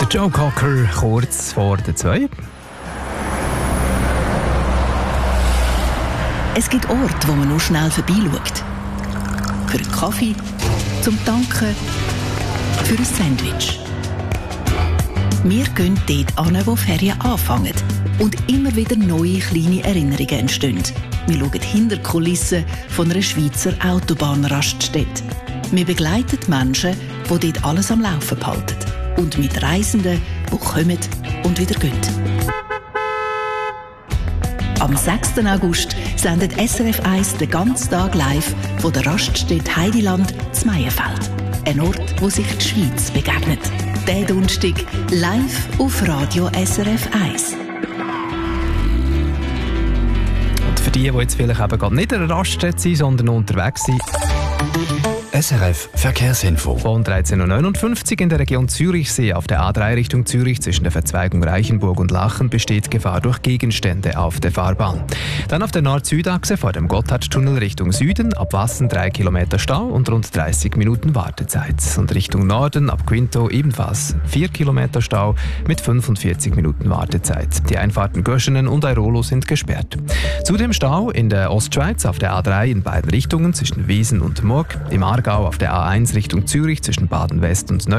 Joe Cocker, kurz vor der 2. Es gibt Orte, wo man nur schnell vorbeischaut. Für einen Kaffee, zum Tanken, für ein Sandwich. Wir gehen dort hin, wo Ferien anfangen und immer wieder neue kleine Erinnerungen entstehen. Wir schauen hinter die Kulissen von einer Schweizer Autobahnraststätte. Wir begleiten Menschen, die dort alles am Laufen behalten. Und mit Reisenden, die kommen und wieder gehen. Am 6. August sendet SRF 1 den ganzen Tag live von der Raststätte Heidiland zu Meienfeld. Ein Ort, wo sich die Schweiz begegnet. Diesen Donnerstag live auf Radio SRF 1. Und für die jetzt vielleicht eben gerade nicht an der Raststätte sind, sondern unterwegs sind, SRF Verkehrsinfo. von 13.59 Uhr in der Region Zürichsee auf der A3 Richtung Zürich zwischen der Verzweigung Reichenburg und Lachen besteht Gefahr durch Gegenstände auf der Fahrbahn. Dann auf der Nord-Süd-Achse vor dem Gotthardtunnel Richtung Süden ab Wassen 3 Kilometer Stau und rund 30 Minuten Wartezeit. Und Richtung Norden ab Quinto ebenfalls 4 Kilometer Stau mit 45 Minuten Wartezeit. Die Einfahrten Göschenen und Airolo sind gesperrt. Zudem Stau in der Ostschweiz auf der A3 in beiden Richtungen zwischen Wiesen und Murg, im Aargau auf der A1 Richtung Zürich zwischen Baden-West und Neu